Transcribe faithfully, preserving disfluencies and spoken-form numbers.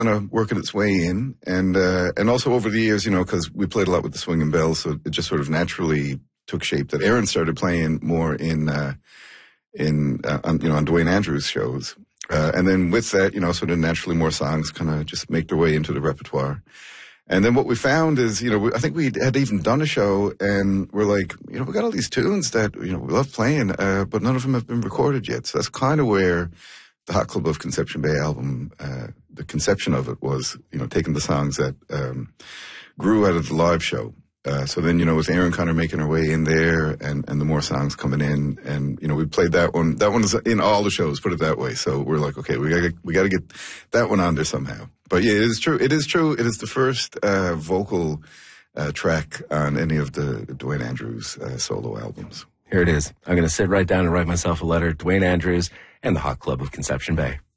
kind of working its way in, and uh, and also over the years, you know, because we played a lot with the Swinging Bells, so it just sort of naturally took shape that Aaron started playing more in uh, in uh, on, you know on Dwayne Andrews shows, uh, and then with that, you know, sort of naturally more songs kind of just make their way into the repertoire. And then what we found is, you know, we, I think we had even done a show, and we're like, you know, we got all these tunes that, you know, we love playing, uh, but none of them have been recorded yet. So that's kind of where the Hot Club of Conception Bay album, uh, the conception of it was, you know, taking the songs that um, grew out of the live show. Uh, so then, you know, with Aaron kind of making her way in there, and, and the more songs coming in, and, you know, we played that one. That one is in all the shows, put it that way. So we're like, okay, we gotta, we gotta get that one on there somehow. But yeah, it is true. It is true. It is the first uh, vocal uh, track on any of the Dwayne Andrews uh, solo albums. Here it is. I'm going to sit right down and write myself a letter. Dwayne Andrews and the Hot Club of Conception Bay.